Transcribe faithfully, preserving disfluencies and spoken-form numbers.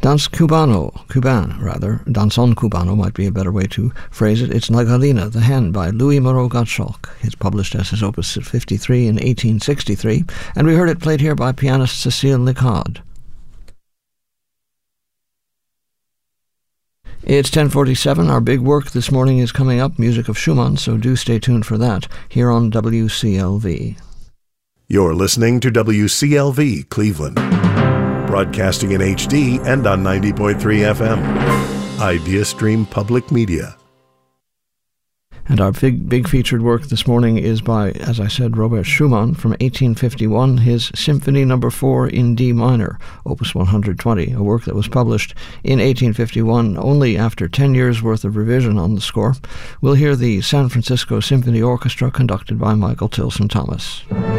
Danse Cubano, Cuban rather, Danzón Cubano might be a better way to phrase it. It's La Gallina, the Hen, by Louis Moreau Gottschalk. It's published as his opus fifty-three in eighteen sixty-three, and we heard it played here by pianist Cécile Nicod. It's ten forty-seven. Our big work this morning is coming up, music of Schumann, so do stay tuned for that here on W C L V. You're listening to W C L V Cleveland, broadcasting in H D and on ninety point three F M. IdeaStream Public Media. And our big, big featured work this morning is by, as I said, Robert Schumann from eighteen fifty-one, his Symphony Number four in D minor, Opus one hundred twenty, a work that was published in eighteen fifty-one only after ten years' worth of revision on the score. We'll hear the San Francisco Symphony Orchestra conducted by Michael Tilson Thomas.